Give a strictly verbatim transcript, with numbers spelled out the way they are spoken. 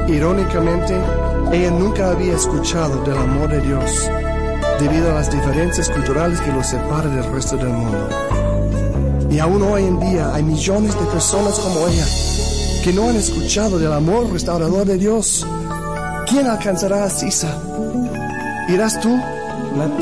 Irónicamente, ella nunca había escuchado del amor de Dios, debido a las diferencias culturales que los separan del resto del mundo. Y aún hoy en día hay millones de personas como ella que no han escuchado del amor restaurador de Dios. ¿Quién alcanzará a Sisa? ¿Irás tú? La